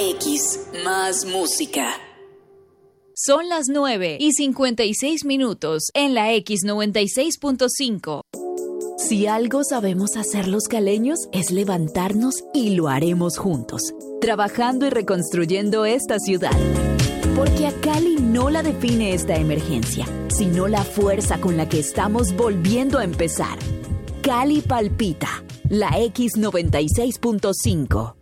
X, más música. Son las 9:56 en la X96.5. Si algo sabemos hacer los caleños es levantarnos y lo haremos juntos, trabajando y reconstruyendo esta ciudad. Porque a Cali no la define esta emergencia, sino la fuerza con la que estamos volviendo a empezar. Cali palpita, la X96.5.